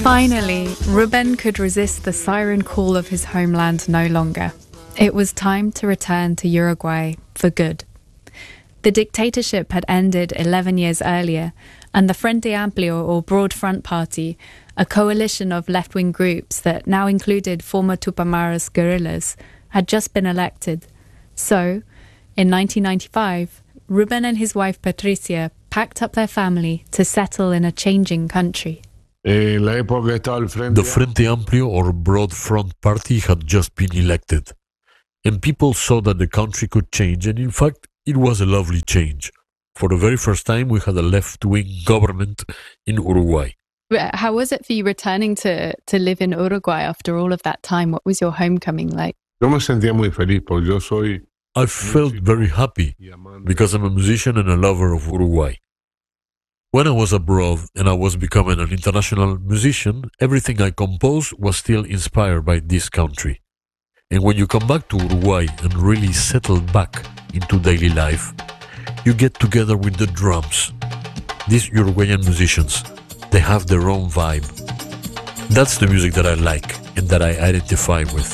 Finally, Rubén could resist the siren call of his homeland no longer. It was time to return to Uruguay for good. The dictatorship had ended 11 years earlier, and the Frente Amplio, or Broad Front Party, a coalition of left-wing groups that now included former Tupamaros guerrillas, had just been elected. So, in 1995, Rubén and his wife Patricia packed up their family to settle in a changing country. The Frente Amplio, or Broad Front Party, had just been elected, and people saw that the country could change, and in fact, it was a lovely change. For the very first time, we had a left-wing government in Uruguay. How was it for you returning to live in Uruguay after all of that time? What was your homecoming like? I felt very happy because I'm a musician and a lover of Uruguay. When I was abroad and I was becoming an international musician, everything I composed was still inspired by this country. And when you come back to Uruguay and really settle back into daily life, you get together with the drums. These Uruguayan musicians, they have their own vibe. That's the music that I like and that I identify with.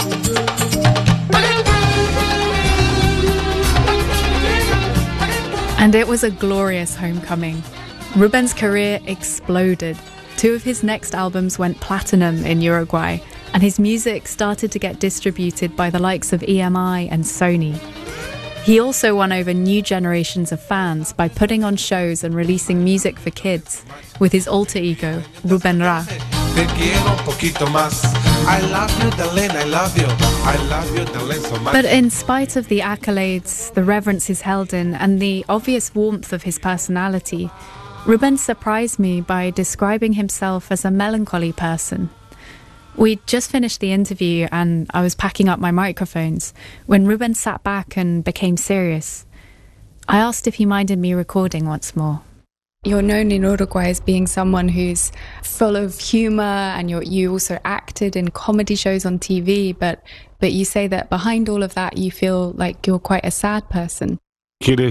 And it was a glorious homecoming. Rubén's career exploded. 2 of his next albums went platinum in Uruguay, and his music started to get distributed by the likes of EMI and Sony. He also won over new generations of fans by putting on shows and releasing music for kids with his alter ego, Rubén Ra. But in spite of the accolades, the reverence he's held in, and the obvious warmth of his personality, Rubén surprised me by describing himself as a melancholy person. We'd just finished the interview and I was packing up my microphones when Rubén sat back and became serious. I asked if he minded me recording once more. You're known in Uruguay as being someone who's full of humour, and you also acted in comedy shows on TV, but you say that behind all of that you feel like you're quite a sad person. I'm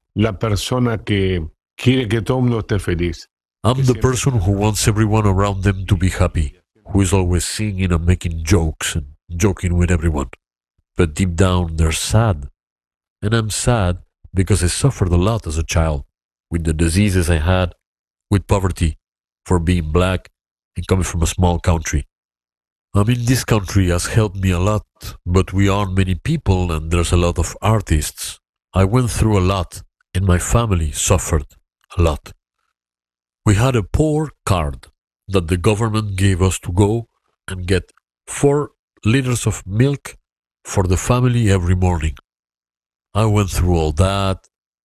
the person who wants everyone around them to be happy, who is always singing and making jokes and joking with everyone. But deep down, they're sad. And I'm sad because I suffered a lot as a child, with the diseases I had, with poverty, for being black and coming from a small country. I mean, this country has helped me a lot, but we aren't many people and there's a lot of artists. I went through a lot, and my family suffered a lot. We had a poor card that the government gave us to go and get 4 liters of milk for the family every morning. I went through all that,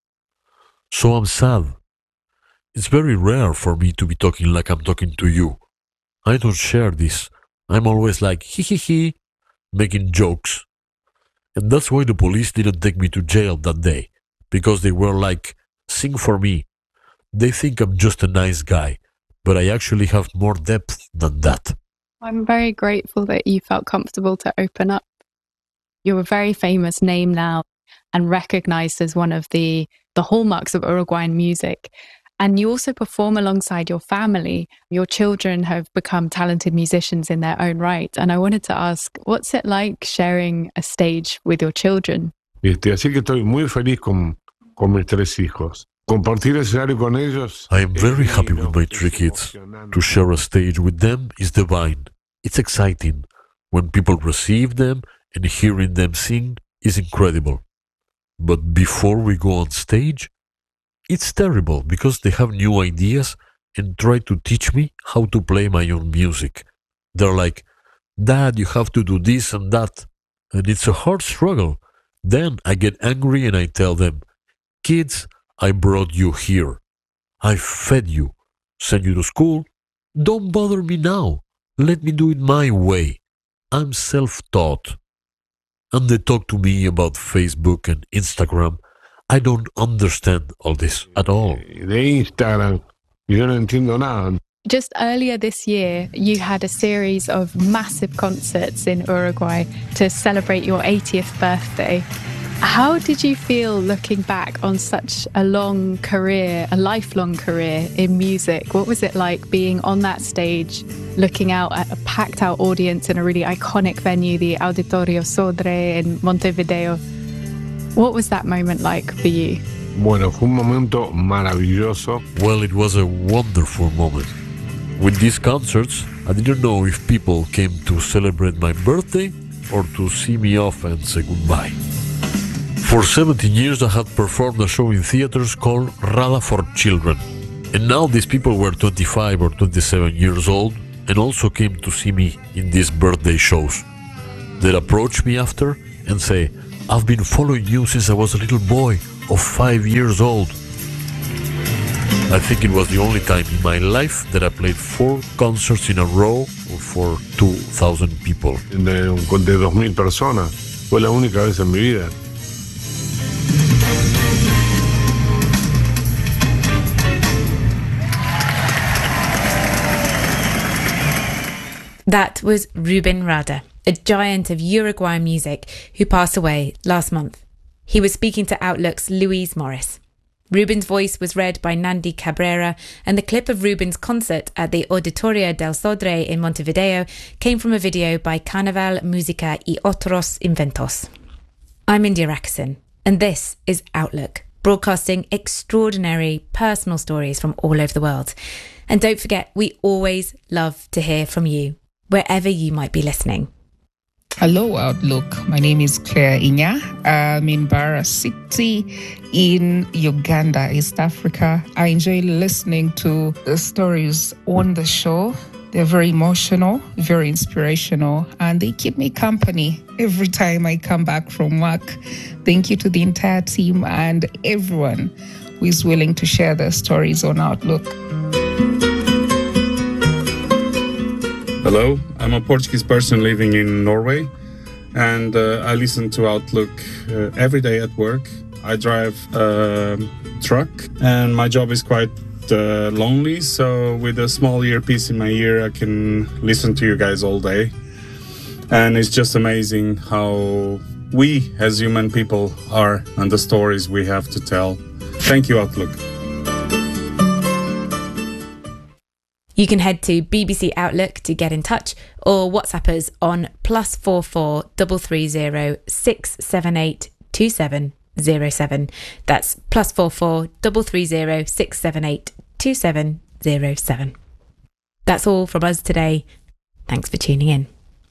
so I'm sad. It's very rare for me to be talking like I'm talking to you. I don't share this. I'm always like, hee, making jokes. And that's why the police didn't take me to jail that day, because they were like, sing for me. They think I'm just a nice guy, but I actually have more depth than that. I'm very grateful that you felt comfortable to open up. You're a very famous name now and recognized as one of the hallmarks of Uruguayan music. And you also perform alongside your family. Your children have become talented musicians in their own right. And I wanted to ask, what's it like sharing a stage with your children? Así que estoy muy feliz con mis 3 hijos. Compartir escenario con ellos. I am very happy with my 3 kids. To share a stage with them is divine. It's exciting. When people receive them and hearing them sing is incredible. But before we go on stage, it's terrible because they have new ideas and try to teach me how to play my own music. They're like, Dad, you have to do this and that. And it's a hard struggle. Then I get angry and I tell them, kids, I brought you here. I fed you, sent you to school. Don't bother me now. Let me do it my way. I'm self-taught. And they talk to me about Facebook and Instagram. I don't understand all this at all. De Instagram, yo no entiendo nada. Just earlier this year, you had a series of massive concerts in Uruguay to celebrate your 80th birthday. How did you feel looking back on such a long career, a lifelong career in music? What was it like being on that stage, looking out at a packed out audience in a really iconic venue, the Auditorio Sodre in Montevideo? What was that moment like for you? Bueno, fue un momento maravilloso. Well, it was a wonderful moment. With these concerts, I didn't know if people came to celebrate my birthday or to see me off and say goodbye. For 17 years I had performed a show in theaters called Rada for Children. And now these people were 25 or 27 years old and also came to see me in these birthday shows. They'd approach me after and say, "I've been following you since I was a little boy of 5 years old." I think it was the only time in my life that I played 4 concerts in a row for 2,000 people. De 2,000 personas. Fue la única vez en mi vida. That was Ruben Rada, a giant of Uruguayan music who passed away last month. He was speaking to Outlook's Louise Morris. Ruben's voice was read by Nandi Cabrera, and the clip of Ruben's concert at the Auditorio del Sodre in Montevideo came from a video by Carnaval Música y Otros Inventos. I'm India Rakison, and this is Outlook, broadcasting extraordinary personal stories from all over the world. And don't forget, we always love to hear from you, wherever you might be listening. Hello, Outlook. My name is Claire Inya. I'm in Bara City in Uganda, East Africa. I enjoy listening to the stories on the show. They're very emotional, very inspirational, and they keep me company every time I come back from work. Thank you to the entire team and everyone who is willing to share their stories on Outlook. Hello, I'm a Portuguese person living in Norway, and I listen to Outlook every day at work. I drive a truck, and my job is quite lonely, so with a small earpiece in my ear, I can listen to you guys all day. And it's just amazing how we as human people are and the stories we have to tell. Thank you, Outlook. You can head to BBC Outlook to get in touch or WhatsApp us on +44 330 678 2707. That's +44 330 678 2707. That's all from us today. Thanks for tuning in.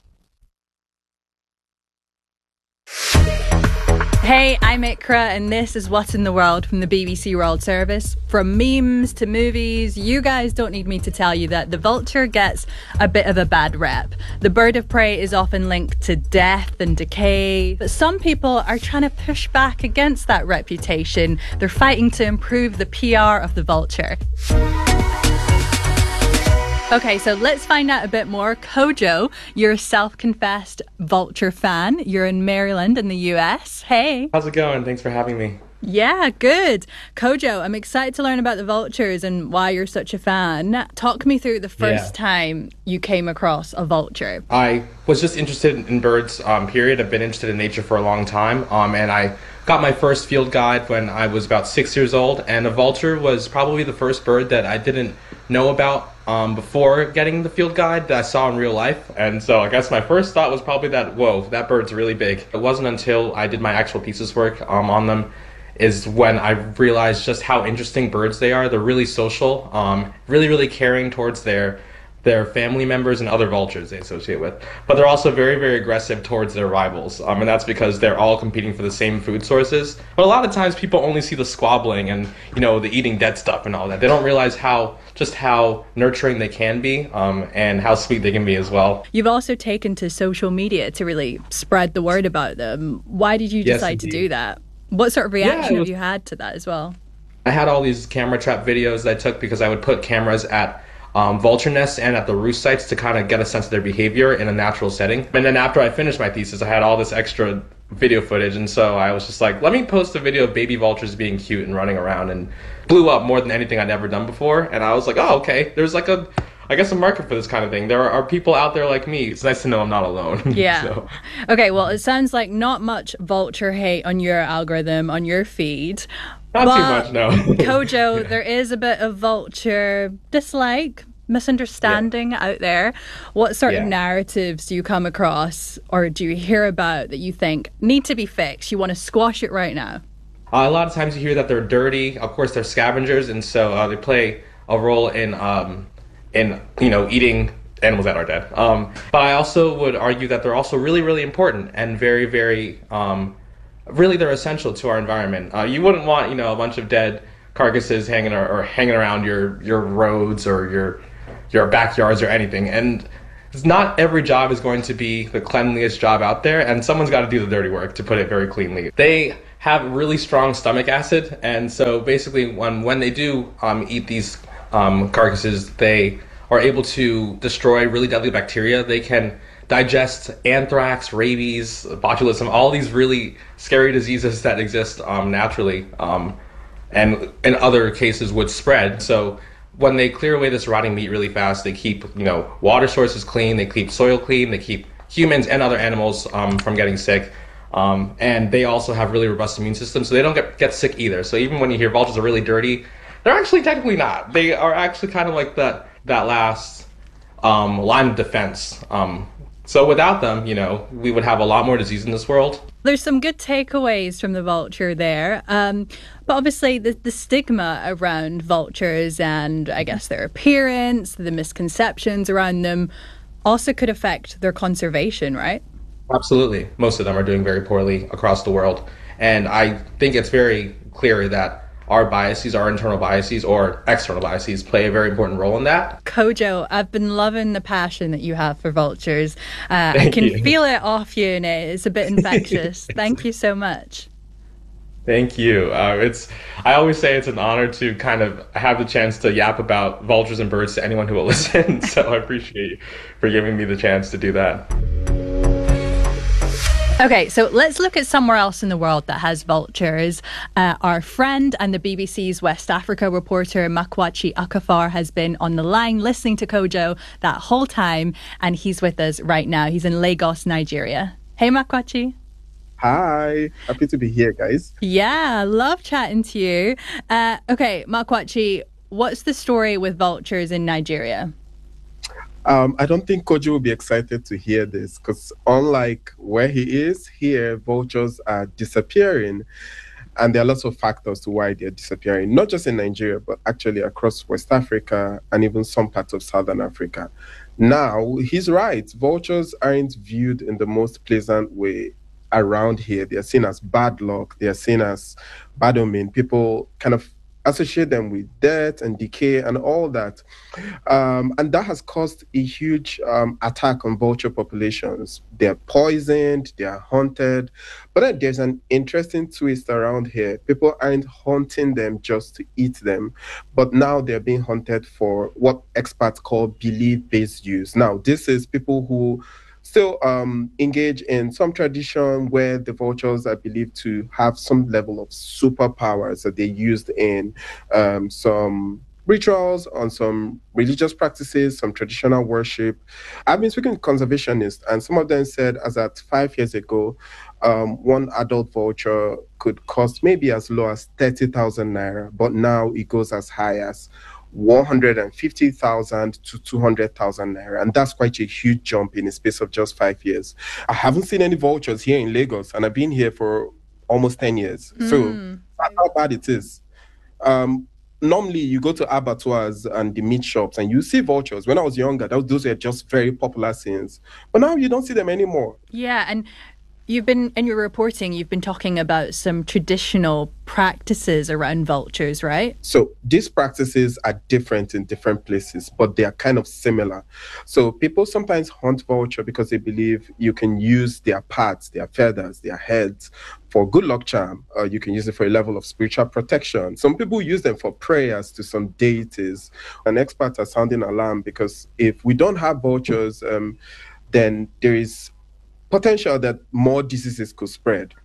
Hey, I'm Ikra, and this is What's in the World from the BBC World Service. From memes to movies, you guys don't need me to tell you that the vulture gets a bit of a bad rep. The bird of prey is often linked to death and decay, but some people are trying to push back against that reputation. They're fighting to improve the PR of the vulture. Okay, so let's find out a bit more. Kojo, you're a self-confessed vulture fan. You're in Maryland in the US. Hey. How's it going? Thanks for having me. Yeah, good. Kojo, I'm excited to learn about the vultures and why you're such a fan. Talk me through the first time you came across a vulture. I was just interested in birds, period. I've been interested in nature for a long time, and I got my first field guide when I was about 6 years old, and a vulture was probably the first bird that I didn't know about before getting the field guide that I saw in real life. And so I guess my first thought was probably that, whoa, that bird's really big. It wasn't until I did my actual thesis work on them is when I realized just how interesting birds they are. They're really social, really, really caring towards their family members and other vultures they associate with. But they're also very, very aggressive towards their rivals. And that's because they're all competing for the same food sources. But a lot of times people only see the squabbling and, the eating dead stuff and all that. They don't realize how nurturing they can be, and how sweet they can be as well. You've also taken to social media to really spread the word about them. Why did you decide to do that? What sort of reaction have you had to that as well? I had all these camera trap videos that I took because I would put cameras at vulture nests and at the roost sites to kind of get a sense of their behavior in a natural setting. And then after I finished my thesis, I had all this extra video footage, and so I was just like, let me post a video of baby vultures being cute and running around, and blew up more than anything I'd ever done before. And I was like, oh, okay, there's like a I guess, a market for this kind of thing. There are people out there like me. It's nice to know I'm not alone. Yeah. So. Okay, well, it sounds like not much vulture hate on your algorithm, on your feed. Not too much, no. Kojo, there is a bit of vulture dislike, misunderstanding out there. What sort of narratives do you come across or do you hear about that you think need to be fixed? You want to squash it right now? A lot of times you hear that they're dirty. Of course, they're scavengers, and so they play a role in eating animals that are dead. But I also would argue that they're also really, really important and very, very, really they're essential to our environment. You wouldn't want, a bunch of dead carcasses hanging around your roads or your backyards or anything. And not every job is going to be the cleanliest job out there, and someone's got to do the dirty work, to put it very cleanly. They have really strong stomach acid, and so basically when they do eat these carcasses, they are able to destroy really deadly bacteria. They can digest anthrax, rabies, botulism, all these really scary diseases that exist naturally, and in other cases would spread. So when they clear away this rotting meat really fast, they keep water sources clean, they keep soil clean, they keep humans and other animals from getting sick. And they also have really robust immune systems, so they don't get sick either. So even when you hear vultures are really dirty, they're actually technically not. They are actually kind of like that last line of defense. So without them, we would have a lot more disease in this world. There's some good takeaways from the vulture there. But obviously the stigma around vultures and I guess their appearance, the misconceptions around them also could affect their conservation, right? Absolutely. Most of them are doing very poorly across the world. And I think it's very clear that our biases, our internal biases or external biases, play a very important role in that. Kojo, I've been loving the passion that you have for vultures. I can feel it off you, and it's a bit infectious. Thank you so much. Thank you. I always say it's an honor to kind of have the chance to yap about vultures and birds to anyone who will listen. So I appreciate you for giving me the chance to do that. Okay, so let's look at somewhere else in the world that has vultures. Our friend and the BBC's West Africa reporter, Makwachi Akafar, has been on the line listening to Kojo that whole time, and he's with us right now. He's in Lagos, Nigeria. Hey, Makwachi. Hi, happy to be here, guys. Yeah, love chatting to you. Okay, Makwachi, what's the story with vultures in Nigeria? I don't think Kojo will be excited to hear this because unlike where he is, here vultures are disappearing. And there are lots of factors to why they're disappearing, not just in Nigeria, but actually across West Africa and even some parts of Southern Africa. Now, he's right. Vultures aren't viewed in the most pleasant way around here. They're seen as bad luck. They're seen as bad omen. People kind of associate them with death and decay and all that. And that has caused a huge attack on vulture populations. They're poisoned, they're hunted. But then there's an interesting twist around here. People aren't hunting them just to eat them, but now they're being hunted for what experts call belief-based use. Now, this is people who still engage in some tradition where the vultures are believed to have some level of superpowers that they used in some rituals, on some religious practices, some traditional worship. I've been speaking to conservationists, and some of them said as at 5 years ago, one adult vulture could cost maybe as low as 30,000 naira, but now it goes as high as 150,000 to 200,000 naira. And that's quite a huge jump in a space of just 5 years. I haven't seen any vultures here in Lagos, and I've been here for almost 10 years. So that's how bad it is. Normally, you go to abattoirs and the meat shops and you see vultures. When I was younger, those were just very popular scenes. But now you don't see them anymore. Yeah, and you've been, in your reporting, you've been talking about some traditional practices around vultures, right? So these practices are different in different places, but they are kind of similar. So people sometimes hunt vulture because they believe you can use their parts, their feathers, their heads for good luck charm. You can use it for a level of spiritual protection. Some people use them for prayers to some deities. And experts are sounding alarm because if we don't have vultures, then there is potential that more diseases could spread.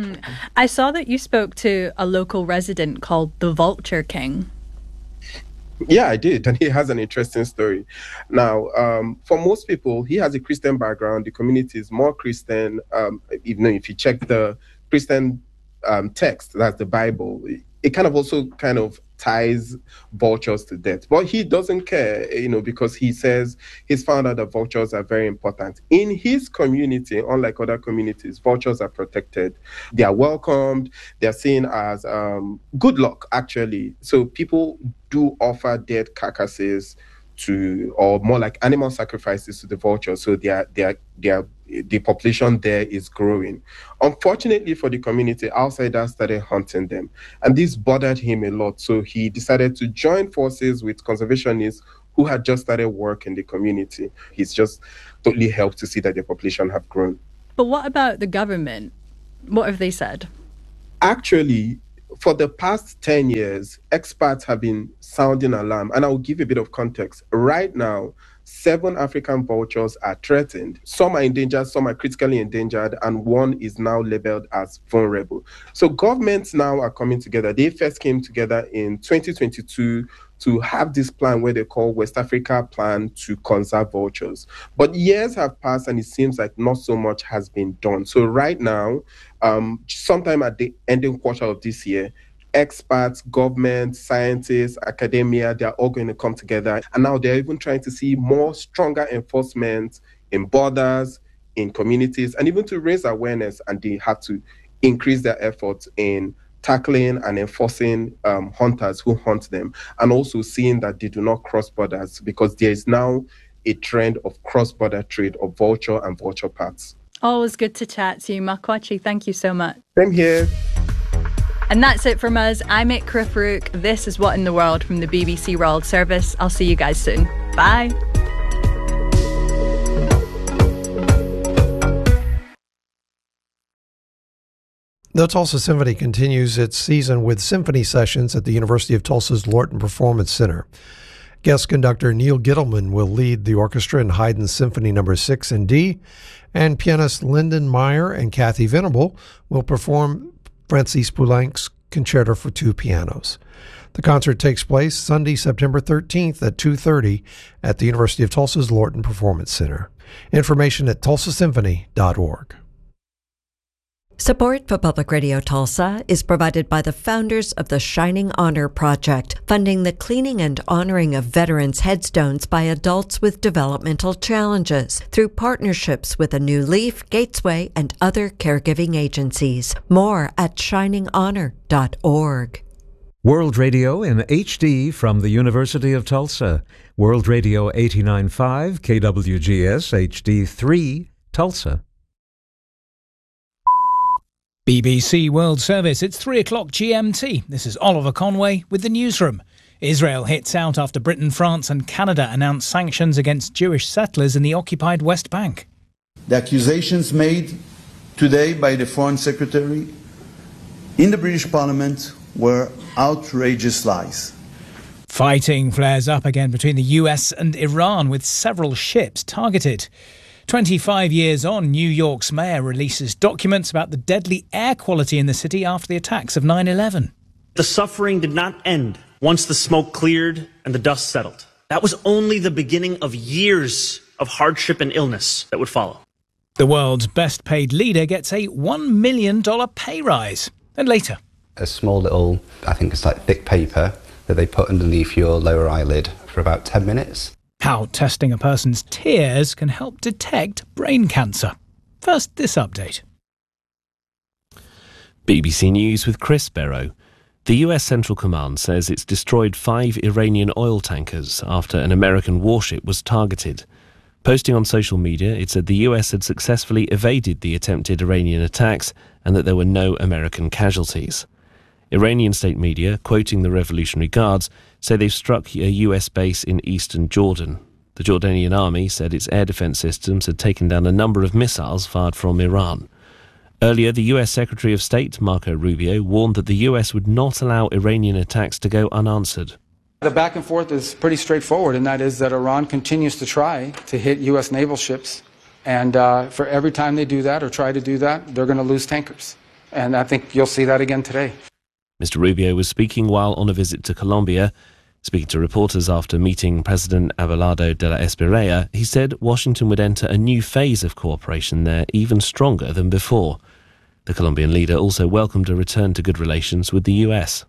I saw that you spoke to a local resident called the Vulture King. Yeah, I did. And he has an interesting story. Now, for most people, he has a Christian background. The community is more Christian. Even if you check the Christian text, that's the Bible, it kind of ties vultures to death. But he doesn't care, because he says he's found out that vultures are very important. In his community, unlike other communities, vultures are protected. They are welcomed. They're seen as good luck, actually. So people do offer dead carcasses or more like animal sacrifices to the vultures. So the population there is growing. Unfortunately for the community, outsiders started hunting them. And this bothered him a lot. So he decided to join forces with conservationists who had just started work in the community. He's just totally helped to see that the population have grown. But what about the government? What have they said? Actually, for the past 10 years, experts have been sounding alarm. And I'll give you a bit of context. Right now, 7 African vultures are threatened. Some are endangered, some are critically endangered, and 1 is now labeled as vulnerable. So governments now are coming together. They first came together in 2022 to have this plan where they call West Africa Plan to Conserve Vultures. But years have passed and it seems like not so much has been done. So right now, sometime at the ending quarter of this year, experts, government, scientists, academia, they're all going to come together. And now they're even trying to see stronger enforcement in borders, in communities, and even to raise awareness. And they have to increase their efforts in tackling and enforcing hunters who hunt them, and also seeing that they do not cross borders, because there is now a trend of cross-border trade of vulture and vulture parts. Always good to chat to you, Makwachi. Thank you so much. Same here. And that's it from us. I'm Ikra Farouk. This is What in the World from the BBC World Service. I'll see you guys soon. Bye. The Tulsa Symphony continues its season with symphony sessions at the University of Tulsa's Lorton Performance Center. Guest conductor Neil Gittleman will lead the orchestra in Haydn's Symphony No. 6 in D, and pianist Lyndon Meyer and Kathy Venable will perform Francis Poulenc's Concerto for 2 pianos. The concert takes place Sunday, September 13th at 2:30 at the University of Tulsa's Lorton Performance Center. Information at tulsasymphony.org. Support for Public Radio Tulsa is provided by the founders of the Shining Honor Project, funding the cleaning and honoring of veterans' headstones by adults with developmental challenges through partnerships with A New Leaf, Gatesway, and other caregiving agencies. More at shininghonor.org. World Radio in HD from the University of Tulsa. World Radio 89.5 KWGS HD3 Tulsa. BBC World Service, it's 3 o'clock GMT. This is Oliver Conway with the newsroom. Israel hits out after Britain, France and Canada announced sanctions against Jewish settlers in the occupied West Bank. The accusations made today by the Foreign Secretary in the British Parliament were outrageous lies. Fighting flares up again between the US and Iran, with several ships targeted. 25 years on, New York's mayor releases documents about the deadly air quality in the city after the attacks of 9/11. The suffering did not end once the smoke cleared and the dust settled. That was only the beginning of years of hardship and illness that would follow. The world's best paid leader gets a $1 million pay rise. And later, a small little, I think it's like thick paper that they put underneath your lower eyelid for about 10 minutes. How testing a person's tears can help detect brain cancer. First, this update. BBC News with Chris Barrow. The US Central Command says it's destroyed 5 Iranian oil tankers after an American warship was targeted. Posting on social media, it said the US had successfully evaded the attempted Iranian attacks and that there were no American casualties. Iranian state media, quoting the Revolutionary Guards, say they've struck a US base in eastern Jordan. The Jordanian army said its air defense systems had taken down a number of missiles fired from Iran. Earlier, the US Secretary of State, Marco Rubio, warned that the US would not allow Iranian attacks to go unanswered. The back and forth is pretty straightforward, and that is that Iran continues to try to hit US naval ships. And for every time they do that or try to do that, they're going to lose tankers. And I think you'll see that again today. Mr. Rubio was speaking while on a visit to Colombia. Speaking to reporters after meeting President Abelardo de la Espriella, he said Washington would enter a new phase of cooperation there even stronger than before. The Colombian leader also welcomed a return to good relations with the US.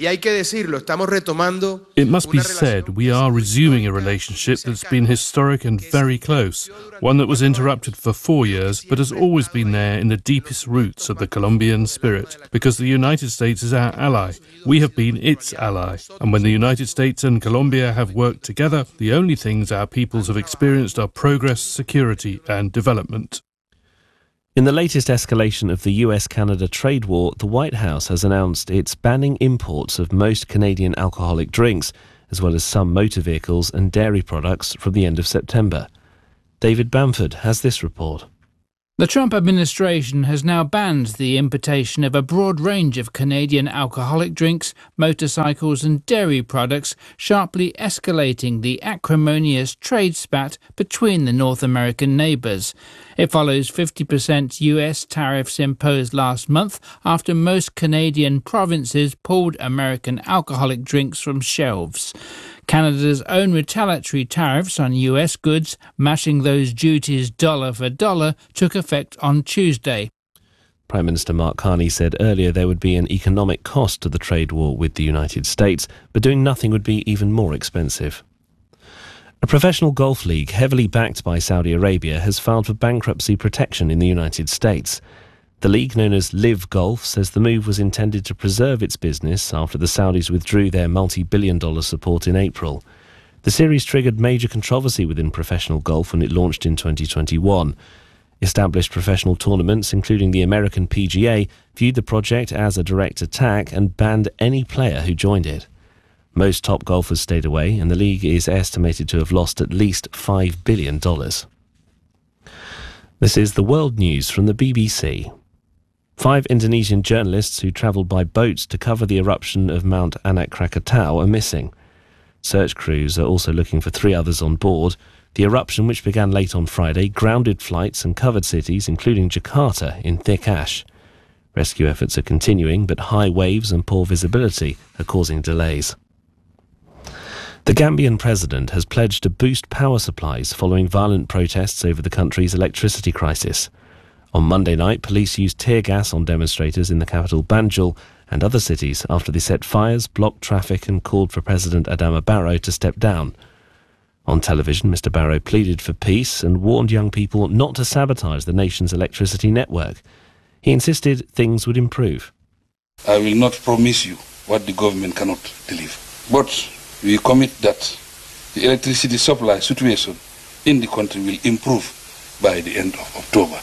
It must be said, we are resuming a relationship that's been historic and very close, one that was interrupted for 4 years but has always been there in the deepest roots of the Colombian spirit, because the United States is our ally. We have been its ally. And when the United States and Colombia have worked together, the only things our peoples have experienced are progress, security and development. In the latest escalation of the US-Canada trade war, the White House has announced it's banning imports of most Canadian alcoholic drinks, as well as some motor vehicles and dairy products from the end of September. David Bamford has this report. The Trump administration has now banned the importation of a broad range of Canadian alcoholic drinks, motorcycles and dairy products, sharply escalating the acrimonious trade spat between the North American neighbours. It follows 50% US tariffs imposed last month after most Canadian provinces pulled American alcoholic drinks from shelves. Canada's own retaliatory tariffs on US goods, matching those duties dollar for dollar, took effect on Tuesday. Prime Minister Mark Carney said earlier there would be an economic cost to the trade war with the United States, but doing nothing would be even more expensive. A professional golf league heavily backed by Saudi Arabia has filed for bankruptcy protection in the United States. The league, known as Live Golf, says the move was intended to preserve its business after the Saudis withdrew their multi-billion-dollar support in April. The series triggered major controversy within professional golf when it launched in 2021. Established professional tournaments, including the American PGA, viewed the project as a direct attack and banned any player who joined it. Most top golfers stayed away, and the league is estimated to have lost at least $5 billion. This is the world news from the BBC. 5 Indonesian journalists who travelled by boats to cover the eruption of Mount Anak Krakatau are missing. Search crews are also looking for 3 others on board. The eruption, which began late on Friday, grounded flights and covered cities, including Jakarta, in thick ash. Rescue efforts are continuing, but high waves and poor visibility are causing delays. The Gambian president has pledged to boost power supplies following violent protests over the country's electricity crisis. On Monday night, police used tear gas on demonstrators in the capital Banjul and other cities after they set fires, blocked traffic and called for President Adama Barrow to step down. On television, Mr. Barrow pleaded for peace and warned young people not to sabotage the nation's electricity network. He insisted things would improve. I will not promise you what the government cannot deliver, but we commit that the electricity supply situation in the country will improve by the end of October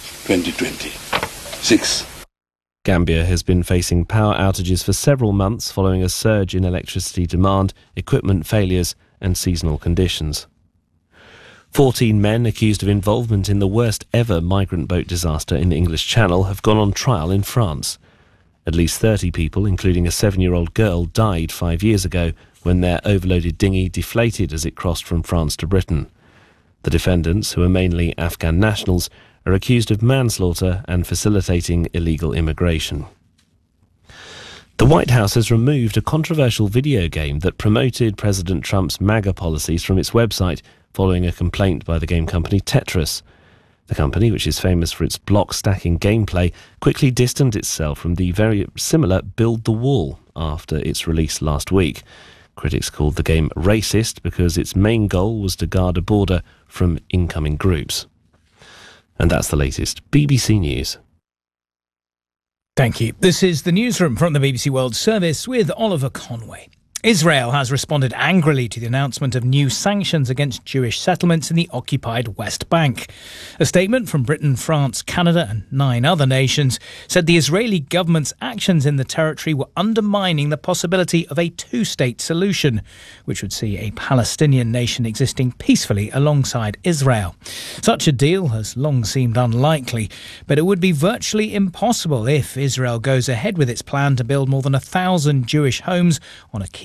2026. Gambia has been facing power outages for several months following a surge in electricity demand, equipment failures and seasonal conditions. 14 men accused of involvement in the worst ever migrant boat disaster in the English Channel have gone on trial in France. At least 30 people, including a 7-year-old girl, died 5 years ago when their overloaded dinghy deflated as it crossed from France to Britain. The defendants, who are mainly Afghan nationals, are accused of manslaughter and facilitating illegal immigration. The White House has removed a controversial video game that promoted President Trump's MAGA policies from its website following a complaint by the game company Tetris. The company, which is famous for its block-stacking gameplay, quickly distanced itself from the very similar Build the Wall after its release last week. Critics called the game racist because its main goal was to guard a border from incoming groups. And that's the latest. BBC News. Thank you. This is the newsroom from the BBC World Service with Oliver Conway. Israel has responded angrily to the announcement of new sanctions against Jewish settlements in the occupied West Bank. A statement from Britain, France, Canada and 9 other nations said the Israeli government's actions in the territory were undermining the possibility of a 2-state solution, which would see a Palestinian nation existing peacefully alongside Israel. Such a deal has long seemed unlikely, but it would be virtually impossible if Israel goes ahead with its plan to build more than 1,000 Jewish homes on a key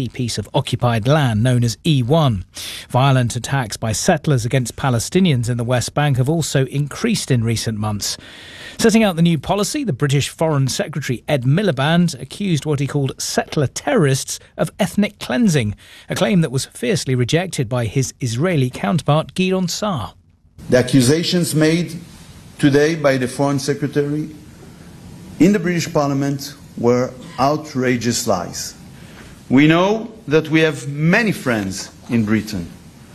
key piece of occupied land known as E1. Violent attacks by settlers against Palestinians in the West Bank have also increased in recent months. Setting out the new policy, the British Foreign Secretary Ed Miliband accused what he called settler terrorists of ethnic cleansing, a claim that was fiercely rejected by his Israeli counterpart Gideon Saar. The accusations made today by the Foreign Secretary in the British Parliament were outrageous lies. We know that we have many friends in Britain.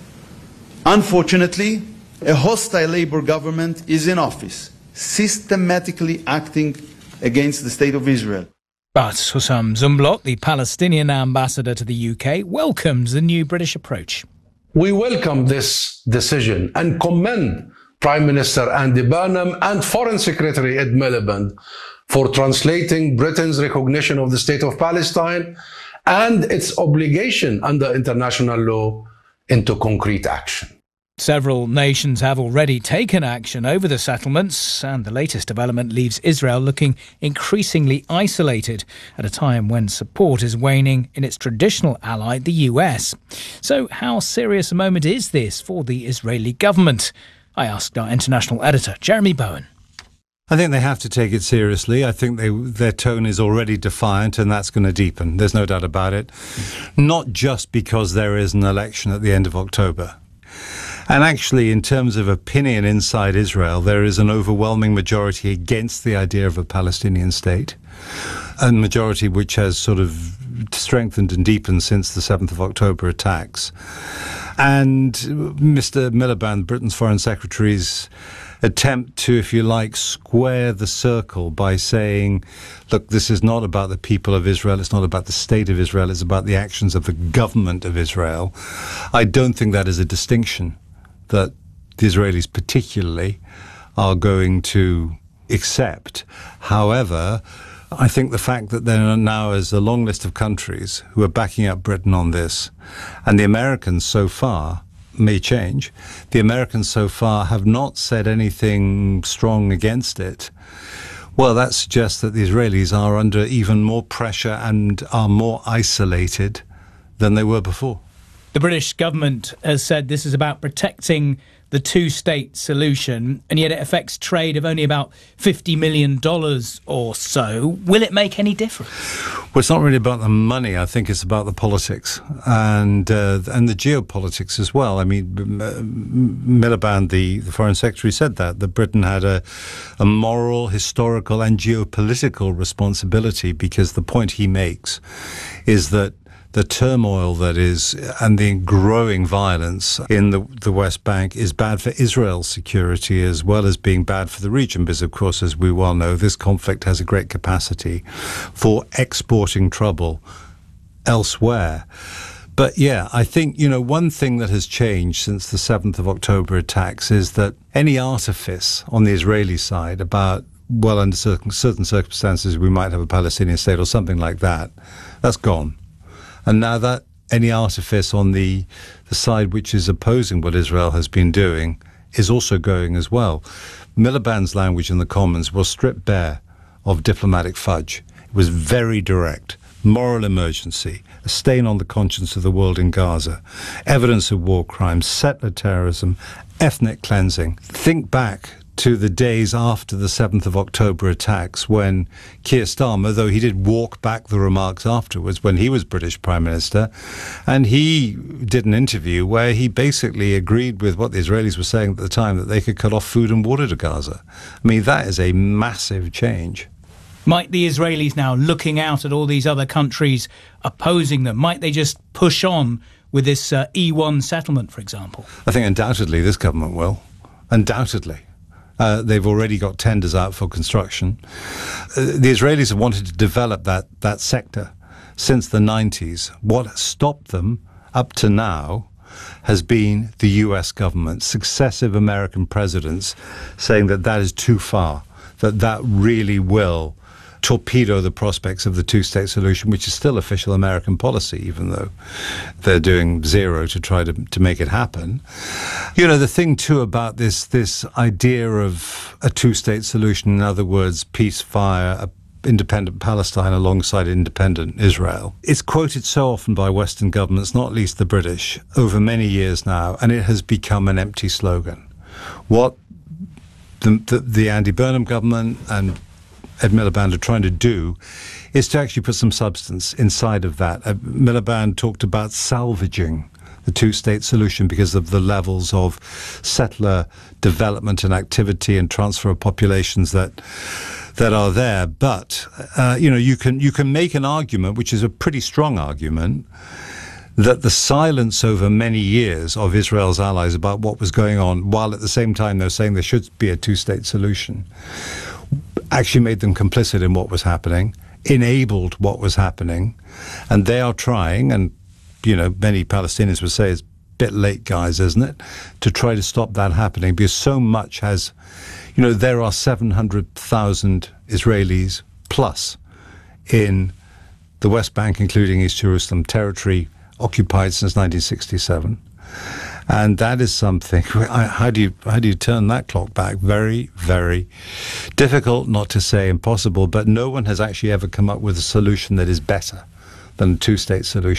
Unfortunately, a hostile Labour government is in office, systematically acting against the State of Israel. But Hussam Zumblot, the Palestinian ambassador to the UK, welcomes the new British approach. We welcome this decision and commend Prime Minister Andy Burnham and Foreign Secretary Ed Miliband for translating Britain's recognition of the State of Palestine and its obligation under international law into concrete action. Several nations have already taken action over the settlements, and the latest development leaves Israel looking increasingly isolated at a time when support is waning in its traditional ally, the US. So how serious a moment is this for the Israeli government? I asked our international editor, Jeremy Bowen. I think they have to take it seriously. I think their tone is already defiant, and that's going to deepen. There's no doubt about it. Not just because there is an election at the end of October. And actually, in terms of opinion inside Israel, there is an overwhelming majority against the idea of a Palestinian state, a majority which has sort of strengthened and deepened since the 7th of October attacks. And Mr. Miliband, Britain's Foreign Secretary's attempt to, if you like, square the circle by saying, look, this is not about the people of Israel, it's not about the state of Israel, it's about the actions of the government of Israel. I don't think that is a distinction that the Israelis particularly are going to accept. However, I think the fact that there now is a long list of countries who are backing up Britain on this, and the Americans so far may change. The Americans so far have not said anything strong against it. Well, that suggests that the Israelis are under even more pressure and are more isolated than they were before. The British government has said this is about protecting the two-state solution, and yet it affects trade of only about $50 million or so. Will it make any difference? Well, it's not really about the money. I think it's about the politics and the geopolitics as well. I mean, Miliband, the Foreign Secretary, said that Britain had a moral, historical and geopolitical responsibility, because the point he makes is that the turmoil that is and the growing violence in the West Bank is bad for Israel's security as well as being bad for the region, because, of course, as we well know, this conflict has a great capacity for exporting trouble elsewhere. But yeah, I think, one thing that has changed since the 7th of October attacks is that any artifice on the Israeli side about, well, under certain circumstances, we might have a Palestinian state or something like that, that's gone. And now that any artifice on the side which is opposing what Israel has been doing is also going as well. Miliband's language in the Commons was stripped bare of diplomatic fudge. It was very direct. Moral emergency, a stain on the conscience of the world in Gaza, evidence of war crimes, settler terrorism, ethnic cleansing. Think back to the days after the 7th of October attacks, when Keir Starmer, though he did walk back the remarks afterwards when he was British Prime Minister, and he did an interview where he basically agreed with what the Israelis were saying at the time, that they could cut off food and water to Gaza. I mean, that is a massive change. Might the Israelis now, looking out at all these other countries opposing them, might they just push on with this E1 settlement, for example? I think undoubtedly this government will. Undoubtedly. They've already got tenders out for construction. The Israelis have wanted to develop that sector since the 90s. What stopped them up to now has been the US government, successive American presidents saying that is too far, that really will torpedo the prospects of the two-state solution, which is still official American policy, even though they're doing zero to try to make it happen. The thing, too, about this idea of a two-state solution, in other words, peace via independent Palestine alongside independent Israel. It's quoted so often by Western governments, not least the British, over many years now, and it has become an empty slogan. What the Andy Burnham government and Ed Miliband are trying to do is to actually put some substance inside of that. Miliband talked about salvaging the two-state solution because of the levels of settler development and activity and transfer of populations that are there. But you can make an argument, which is a pretty strong argument, that the silence over many years of Israel's allies about what was going on, while at the same time they're saying there should be a two-state solution, actually made them complicit in what was happening, enabled what was happening, and they are trying, and many Palestinians would say it's a bit late, guys, isn't it, to try to stop that happening, because so much has, there are 700,000 Israelis plus in the West Bank, including East Jerusalem, territory occupied since 1967. And that is something, how do you turn that clock back? Very, very difficult, not to say impossible, but no one has actually ever come up with a solution that is better than a two-state solution.